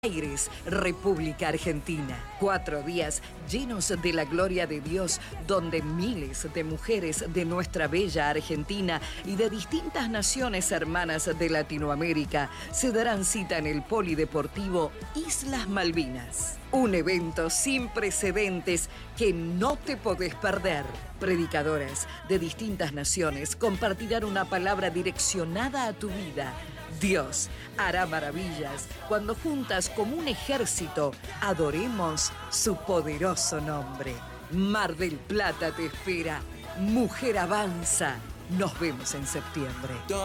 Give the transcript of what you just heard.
Aires, República Argentina. 4 días llenos de la gloria de Dios, donde miles de mujeres de nuestra bella Argentina y de distintas naciones hermanas de Latinoamérica se darán cita en el Polideportivo Islas Malvinas. Un evento sin precedentes que no te podés perder. Predicadoras de distintas naciones compartirán una palabra direccionada a tu vida. Dios hará maravillas cuando juntas como un ejército adoremos su poderoso nombre. Mar del Plata te espera. Mujer avanza. Nos vemos en septiembre.